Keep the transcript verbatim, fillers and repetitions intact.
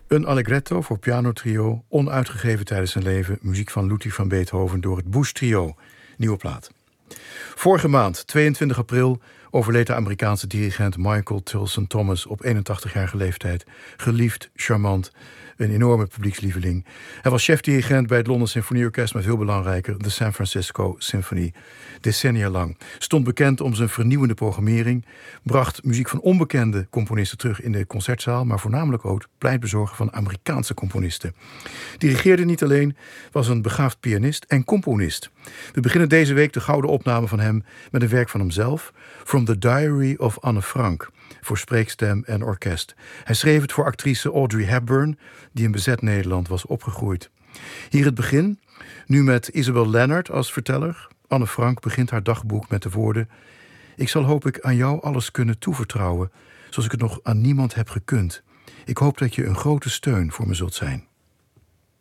Een allegretto voor pianotrio, onuitgegeven tijdens zijn leven. Muziek van Ludwig van Beethoven door het Bush Trio. Nieuwe plaat. Vorige maand, tweeëntwintig april, overleed de Amerikaanse dirigent Michael Tilson Thomas op eenentachtigjarige leeftijd. Geliefd, charmant, een enorme publiekslieveling. Hij was chefdirigent bij het London Symfonieorkest, maar veel belangrijker, de San Francisco Symphony. Decennia lang. Stond bekend om zijn vernieuwende programmering, bracht muziek van onbekende componisten terug in de concertzaal, maar voornamelijk ook pleitbezorger van Amerikaanse componisten. Dirigeerde niet alleen, was een begaafd pianist en componist. We beginnen deze week de gouden opname van hem met een werk van hemzelf, From the Diary of Anne Frank, voor spreekstem en orkest. Hij schreef het voor actrice Audrey Hepburn, die in bezet Nederland was opgegroeid. Hier het begin, nu met Isabel Leonard als verteller. Anne Frank begint haar dagboek met de woorden: ik zal hoop ik aan jou alles kunnen toevertrouwen, zoals ik het nog aan niemand heb gekund. Ik hoop dat je een grote steun voor me zult zijn.